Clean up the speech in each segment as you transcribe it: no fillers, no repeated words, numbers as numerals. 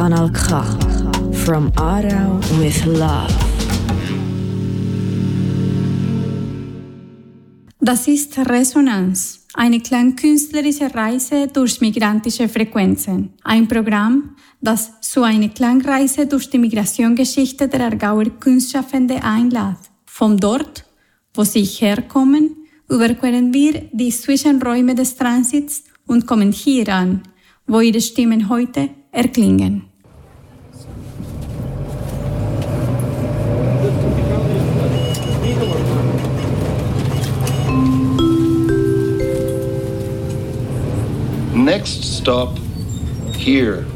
Kanal K. From Aarau with love. Das ist Resonanz, eine klangkünstlerische Reise durch migrantische Frequenzen. Ein Programm, das zu einer Klangreise durch die Migrationsgeschichte der Aargauer Kunstschaffende einlädt. Von dort, wo sie herkommen, überqueren wir die Zwischenräume des Transits und kommen hier an, wo ihre Stimmen heute erklingen. Next stop, here.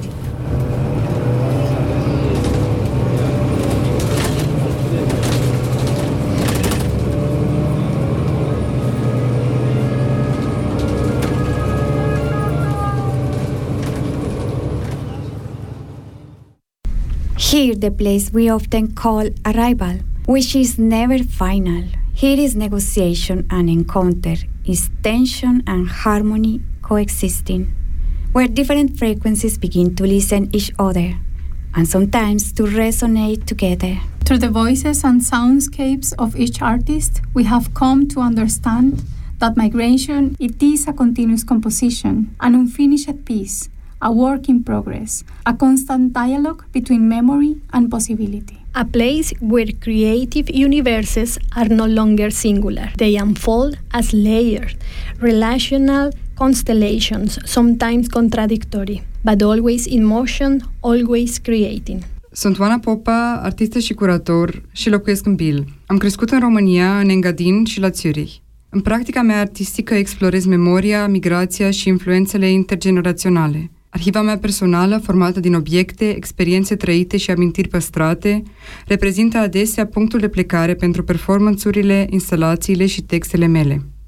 Here, the place we often call arrival, which is never final. Here is negotiation and encounter, is tension and harmony coexisting, where different frequencies begin to listen each other, and sometimes to resonate together. Through the voices and soundscapes of each artist, we have come to understand that migration, it is a continuous composition, an unfinished piece, a work in progress, a constant dialogue between memory and possibility. A place where creative universes are no longer singular. They unfold as layered, relational constellations, sometimes contradictory, but always in motion, always creating. Sunt Oana Popa, artistă și curator și locuiesc în Bil. Am crescut în România, în Engadin și la Zurich. În practica mea artistică explorez memoria, migrația și influențele intergeneraționale. Arhiva mea personală, formată din obiecte, experiențe trăite și amintiri păstrate, reprezintă adesea punctul de plecare pentru performanțurile, instalațiile și textele mele.